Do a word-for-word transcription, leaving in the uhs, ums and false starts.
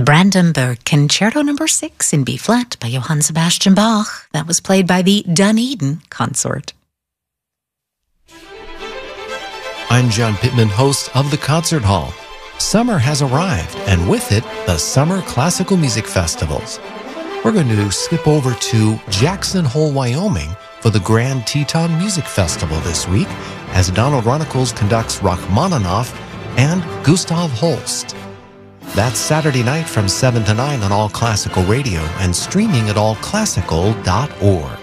Brandenburg Concerto Number six in B-flat by Johann Sebastian Bach. That was played by the Dunedin Consort. I'm John Pittman, host of The Concert Hall. Summer has arrived, and with it, the Summer Classical Music Festivals. We're going to skip over to Jackson Hole, Wyoming for the Grand Teton Music Festival this week, as Donald Runnicles conducts Rachmaninoff and Gustav Holst. That's Saturday night from seven to nine on All Classical Radio and streaming at all classical dot org.